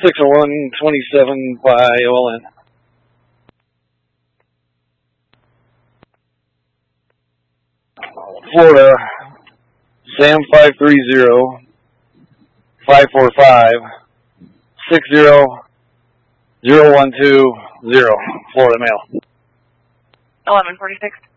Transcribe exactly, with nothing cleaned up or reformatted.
six oh one twenty-seven by O L N. Florida, Sam five three zero, five four five, six zero, zero one two zero, Florida male. eleven forty-six.